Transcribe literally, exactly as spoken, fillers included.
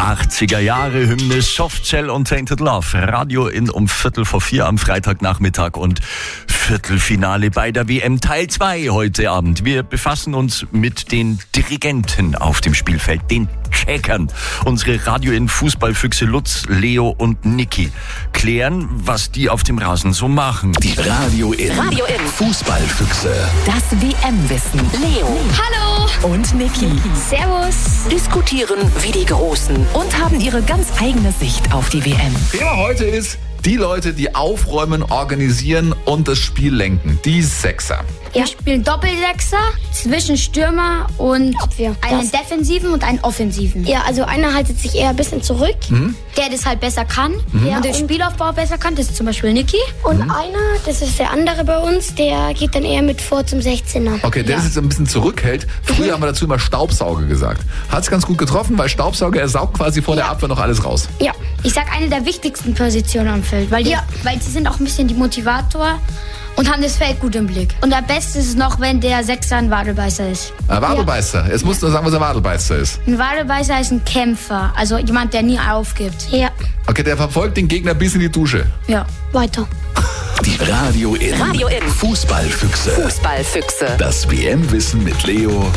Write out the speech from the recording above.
achtziger Jahre Hymne Softshell und Tainted Love. Radio in um Viertel vor vier am Freitagnachmittag und Viertelfinale bei der W M Teil zwei heute Abend. Wir befassen uns mit den Dirigenten auf dem Spielfeld, den Checkern. Unsere Radio in Fußballfüchse Lutz, Leo und Niki klären, was die auf dem Rasen so machen. Die Radio in, Radio in Fußballfüchse. Das W M-Wissen. Leo. Hallo. Und Niki. Servus. Diskutieren wie die Großen und haben ihre ganz eigene Sicht auf die W M. Thema heute ist die Leute, die aufräumen, organisieren und das Spiel lenken. Die Sechser. Wir spielen Doppelsechser zwischen Stürmer und Abwehr. einen Das- defensiven und einen offensiven. Ja, also einer haltet sich eher ein bisschen zurück. Der das halt besser kann Ja, und den und- Spielaufbau besser kann, das ist zum Beispiel Niki. Und einer, das ist der andere bei uns, der geht dann eher mit vor zum sechzehner. Okay, der Ja. sich jetzt ein bisschen zurückhält. Früher haben wir dazu immer Staubsauger gesagt. Hat's ganz gut getroffen, weil Staubsauger, er saugt quasi vor der Abwehr noch alles raus. Ja. Ich sag eine der wichtigsten Positionen am Feld, weil, die, Ja. weil sie sind auch ein bisschen die Motivator und haben das Feld gut im Blick. Und am besten ist es noch, wenn der Sechser ein Wadelbeißer ist. Ein Wadelbeißer. Jetzt musst du sagen, was ein Wadelbeißer ist. Ein Wadelbeißer ist ein Kämpfer, also jemand, der nie aufgibt. Ja, Okay, der verfolgt den Gegner bis in die Dusche. Ja. weiter. Die Radio in, Radio in. Fußballfüchse. Fußballfüchse. Das W M-Wissen mit Leo